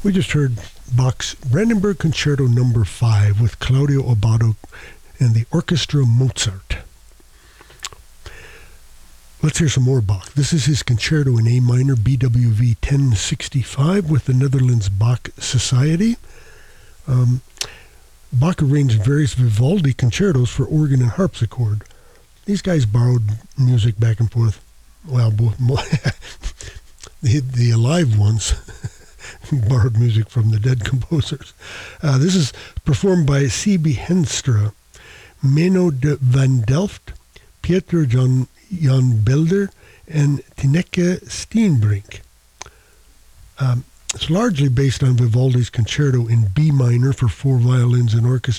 We just heard Bach's Brandenburg Concerto No. 5 with Claudio Abbado and the Orchestra Mozart. Let's hear some more Bach. This is his concerto in A minor, BWV 1065 with the Netherlands Bach Society. Bach arranged various Vivaldi concertos for organ and harpsichord. These guys borrowed music back and forth. Well, the alive ones borrowed music from the dead composers. This is performed by C.B. Henstra, Menno de van Delft, Pieter Jan Belder, and Tineke Steenbrink. It's largely based on Vivaldi's concerto in B minor for 4 violins and orchestra